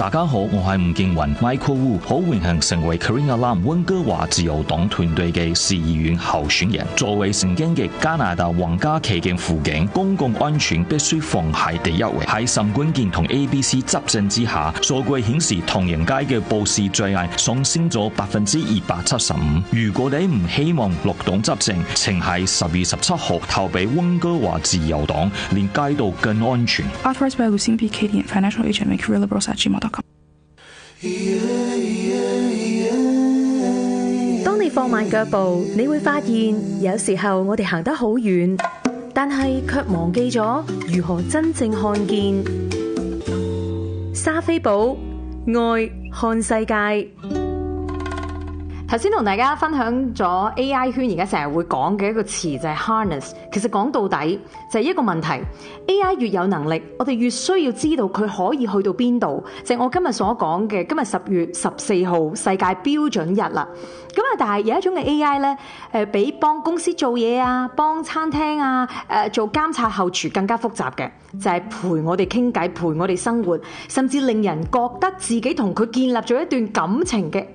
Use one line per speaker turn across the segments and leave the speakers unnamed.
大家好，我係吳建雲 Michael Wu， 好榮幸成為 Karina Lam 溫哥華自由黨團隊嘅市議員候選人。作為曾經嘅加拿大皇家騎警輔警，公共安全必須放喺第一位。喺沈冠健同 ABC 執政之下，數據顯示唐人街嘅暴事罪案上升咗275%。如果你唔希望綠黨執政，請喺10月17號投俾溫哥華自由黨，令街道更安全。
Authorized by Lucien B. Katie and financial agent MakeRealLiberals@gmail.com。
當你放慢腳步，你會發現有時候我哋行得好遠，但係卻忘記咗如何真正看見。莎菲寶愛看世界。頭先同大家分享咗 AI 圈而家成日會講嘅一個詞就係 harness， 其實講到底就係一個問題。AI 越有能力，我哋越需要知道佢可以去到邊度。就係我今日所講嘅，今日10月14號世界標準日啦。咁啊，但係有一種嘅 AI 咧，比幫公司做嘢啊，幫餐廳啊，做監察後廚更加複雜嘅，就係陪我哋傾偈，陪我哋生活，甚至令人覺得自己同佢建立咗一段感情嘅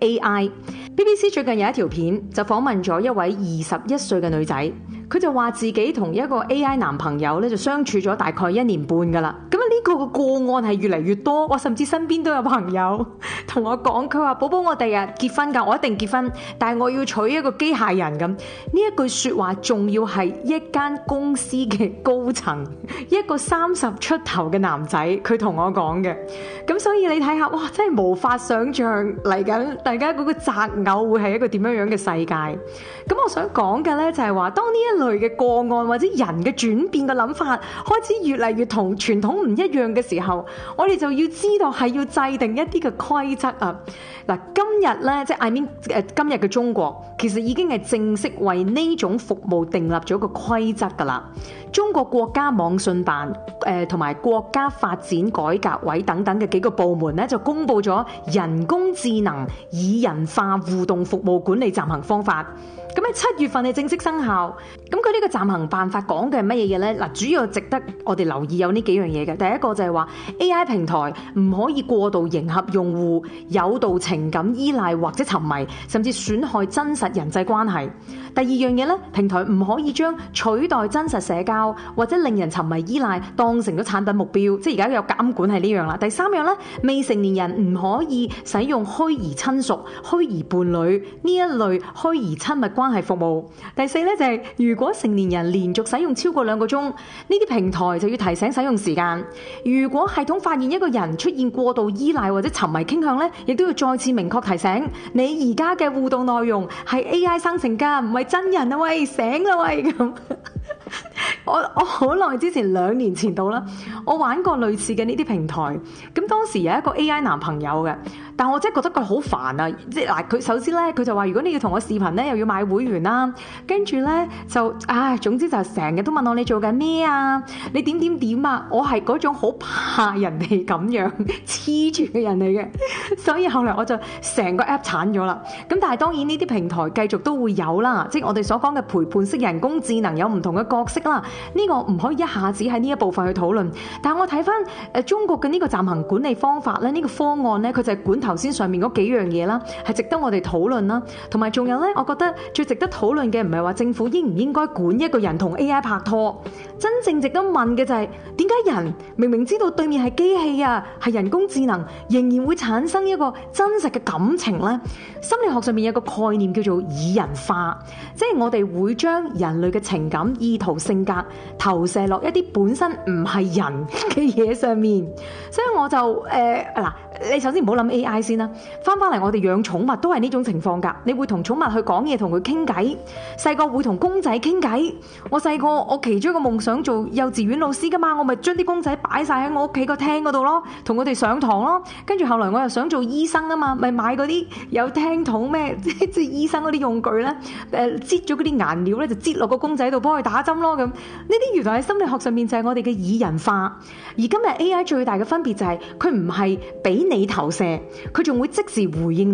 AI。BBC 最近有一條片就訪問咗一位21歲嘅女仔，佢就話自己同一個 AI 男朋友咧就相處咗大概1年半噶啦。咁啊呢個個案係越嚟越多，我甚至身邊都有朋友同我講，佢話寶寶我哋結婚㗎，我一定結婚，但係我要娶一個機械人咁。呢一句說話仲要係一間公司嘅高層，一個30出頭嘅男仔，佢同我講嘅。咁所以你睇下，哇，真係無法想象嚟緊大家嗰個擇偶會係一個點樣樣嘅世界。咁我想講嘅呢，就係話，當呢一類嘅個案或者人嘅轉變嘅諗法開始越嚟越同傳統唔一樣嘅時候，我哋就要知道係要制定一啲嘅規則啊。嗱，今日呢，即係今日嘅中國其實已經係正式為呢種服務訂立咗個規則㗎啦。中國國家網信辦同埋國家發展改革委等等嘅幾個部門呢，就公布咗人工智能擬人化互動服務管理暫行方法。咁喺7月份係正式生效。咁佢呢個暫行辦法講嘅係乜嘢嘢呢？嗱，主要值得我哋留意有呢幾樣嘢嘅。第一個就係話 AI 平台唔可以過度迎合用戶，誘導情感依賴或者沉迷，甚至損害真實人際關係。第二樣嘢呢，平台唔可以將取代真實社交或者令人沉迷依賴當成咗產品目標，即係而家有監管係呢樣啦。第三樣呢，未成年人唔可以使用虛擬親屬、虛擬伴侶呢一類虛擬親密關係服務。第四呢，就係如果成年人連續使用超過2個鐘，呢啲平台就要提醒使用時間。如果系統發現一個人出現過度依賴或者沉迷傾向呢，亦都要再次明確提醒你而家嘅互動內容係 AI 生成㗎，唔係真人啊！喂，醒啦喂咁。我好耐之前2年前到啦，我玩過類似嘅呢啲平台。咁當時有一個 AI 男朋友嘅，但我真係覺得佢好煩啊！即係嗱，佢首先咧，佢就話如果你要同我視頻咧，又要買會員啦，跟住咧就總之就成日都問我你做緊咩啊？你點啊？我係嗰種好怕人哋咁樣黐住嘅人嚟嘅，所以後來我就成個 app 鏟咗啦。咁但係當然呢啲平台繼續都會有啦，即係我哋所講嘅陪伴式人工智能有唔同嘅角色啦。呢個唔可以一下子喺呢一部分去討論，但係我睇翻中國嘅呢個暫行管理方法咧，呢個方案咧，佢就係管頭先上面嗰幾樣嘢啦，係值得我哋討論啦。同埋仲有咧，我覺得最值得討論嘅唔係話政府應唔應該管一個人同 AI 拍拖，真正值得問嘅就係點解人明明知道對面係機器啊，係人工智能，仍然會產生一個真實嘅感情呢？心理學上面有個概念叫做擬人化，即係我哋會將人類嘅情感、意圖、性格投射落一啲本身唔係人嘅嘢上面。所以我就你首先唔好諗 AI 先啦，翻嚟我哋養寵物都係呢種情況㗎。你會同寵物去講嘢，同佢傾偈。細個會同公仔傾偈。我細個我其中一個夢想做幼稚園老師㗎嘛，我咪將啲公仔擺晒喺我屋企個廳嗰度咯，同佢哋上堂咯。跟住後來我又想做醫生啊嘛，咪買嗰啲有聽筒咩，即係醫生嗰啲用具咧，擠咗嗰啲顏料咧就擠落個公仔度幫佢打針咯咁。呢啲原來喺心理學上面就係我哋嘅擬人化。而今日 AI 最大嘅分別就係佢唔係俾你投射，佢仲會即時回應